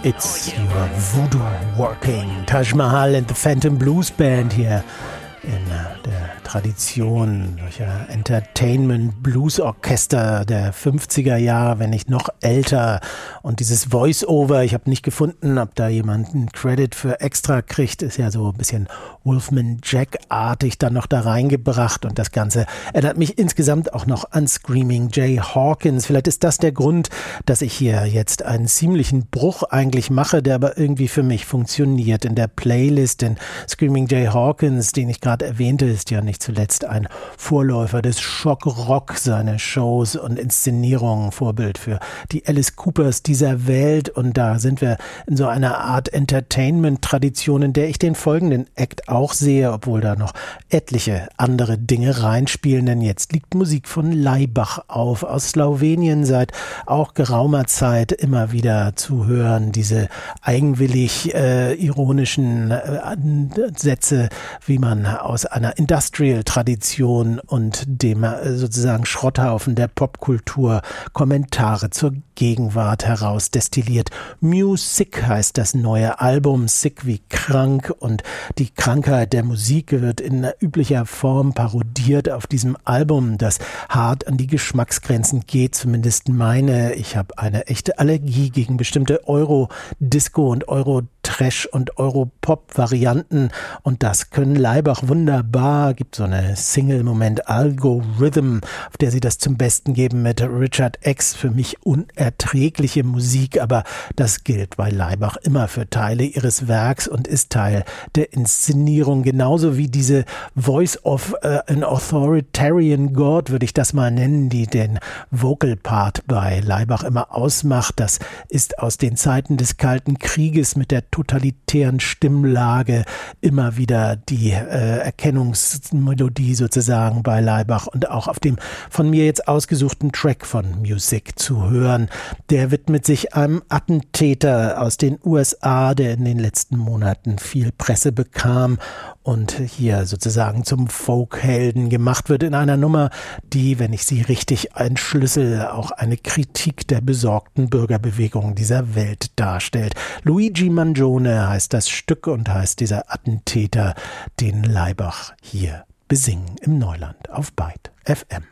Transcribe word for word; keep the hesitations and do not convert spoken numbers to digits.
It's Your Voodoo Working. Taj Mahal and the Phantom Blues Band hier in der Tradition solcher Entertainment-Blues-Orchester der fünfziger Jahre, wenn nicht noch älter. Und dieses Voice-Over, ich habe nicht gefunden, ob da jemand einen Credit für extra kriegt, ist ja so ein bisschen Wolfman Jack-artig dann noch da reingebracht. Und das Ganze erinnert mich insgesamt auch noch an Screaming Jay Hawkins. Vielleicht ist das der Grund, dass ich hier jetzt einen ziemlichen Bruch eigentlich mache, der aber irgendwie für mich funktioniert. In der Playlist, denn Screaming Jay Hawkins, den ich gerade erwähnte, ist ja nicht zuletzt ein Vorläufer des Shock-Rock, seine Shows und Inszenierungen, Vorbild für die Alice Coopers dieser Welt. Und da sind wir in so einer Art Entertainment-Tradition, in der ich den folgenden Act auch sehe, obwohl da noch etliche andere Dinge reinspielen. Denn jetzt liegt Musik von Laibach auf, aus Slowenien, seit auch geraumer Zeit immer wieder zu hören. Diese eigenwillig äh, ironischen äh, Sätze, wie man aus einer Industrial-Tradition und dem sozusagen Schrotthaufen der Popkultur Kommentare zur Gegenwart heraus destilliert. Music heißt das neue Album, sick wie krank, und die Krankheit der Musik wird in üblicher Form parodiert auf diesem Album, das hart an die Geschmacksgrenzen geht, zumindest meine. Ich habe eine echte Allergie gegen bestimmte Euro-Disco und Euro-Trash und Euro-Pop-Varianten, und das können Laibach wunderbar. Gibt so eine Single-Moment Algorithm, auf der sie das zum Besten geben mit Richard X. Für mich unerträgliche Musik, aber das gilt bei Laibach immer für Teile ihres Werks und ist Teil der Inszenierung. Genauso wie diese Voice of uh, an Authoritarian God, würde ich das mal nennen, die den Vocal Part bei Laibach immer ausmacht. Das ist aus den Zeiten des Kalten Krieges mit der totalitären Stimmlage immer wieder die äh, Erkennungsmelodie sozusagen bei Laibach und auch auf dem von mir jetzt ausgesuchten Track von Music zu hören. Der widmet sich einem Attentäter aus den U S A, der in den letzten Monaten viel Presse bekam und hier sozusagen zum Folkhelden gemacht wird in einer Nummer, die, wenn ich sie richtig entschlüssel, auch eine Kritik der besorgten Bürgerbewegung dieser Welt darstellt. Luigi Mangione heißt das Stück und heißt dieser Attentäter, den Laibach hier besingen im Neuland auf Byte F M.